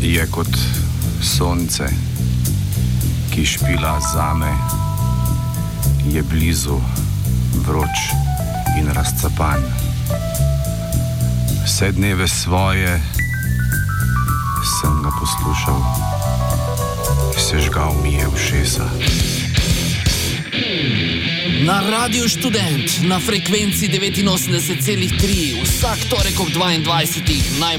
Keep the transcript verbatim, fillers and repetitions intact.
Je kot sonce, ki špila zame, je blizu, vroč in razcapan. Vse dneve svoje sem ga poslušal, sežgal mi je ušesa. Na Radiu Študent, na frekvenci devetinosemdeset celih tri, vsak torek ob dvaindvajsetih naj